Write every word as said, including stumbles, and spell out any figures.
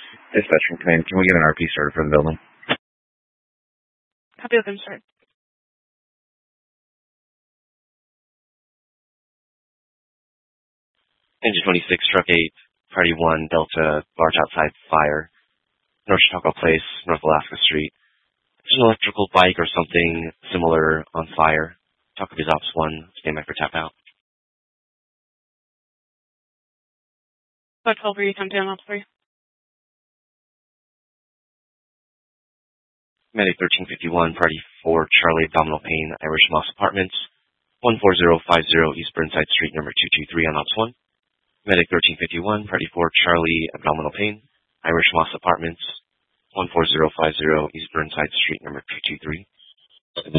Dispatching command, can we get an R P started for the building? Copy with them, sir. Engine twenty-six, truck eight, party one, Delta, large outside fire, North Chautauqua Place, North Alaska Street. There's an electrical bike or something similar on fire. Talk with his ops one, stand by for tap out. About twelve, where you come down, ops three. Medic thirteen fifty-one, party four, Charlie, abdominal pain, Irish Moss Apartments, one four zero five zero East Burnside Street, number two two three on ops one. Medic thirteen fifty-one, party four, Charlie, abdominal pain, Irish Moss Apartments, one four zero five zero East Burnside Street, number two two three.